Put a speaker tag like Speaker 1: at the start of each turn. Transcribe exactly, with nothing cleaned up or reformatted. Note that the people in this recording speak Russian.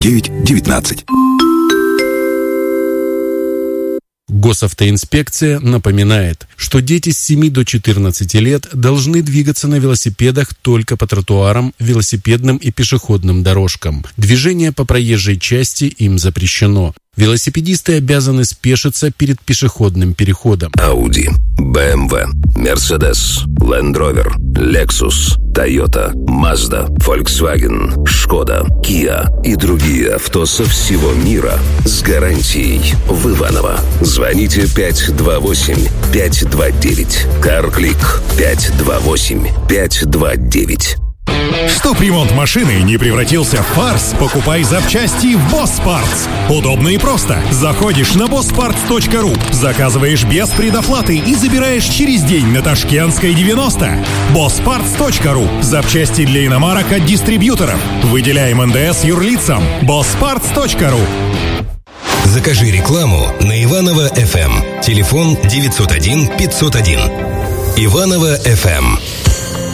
Speaker 1: девять девятнадцать.
Speaker 2: Госавтоинспекция напоминает, что дети с семи до четырнадцати лет должны двигаться на велосипедах только по тротуарам, велосипедным и пешеходным дорожкам. Движение по проезжей части им запрещено. Велосипедисты обязаны спешиться перед пешеходным переходом.
Speaker 3: Audi, бэ эм вэ, Mercedes, Land Rover, Lexus, Toyota, Mazda, Volkswagen, Skoda, Kia и другие авто со всего мира с гарантией в Иваново. Звоните пять два восемь пять два девять. CarClick пять два восемь пять два девять.
Speaker 4: Чтоб ремонт машины не превратился в фарс, покупай запчасти в Boss Parts. Удобно и просто. Заходишь на босс партс точка ру, заказываешь без предоплаты и забираешь через день на Ташкентской девяносто. босс партс точка ру. Запчасти для иномарок от дистрибьюторов. Выделяем эн дэ эс юрлицам. босс партс точка ру.
Speaker 5: Закажи рекламу на Иваново эф эм. Телефон девятьсот один пятьсот один. Иваново эф эм.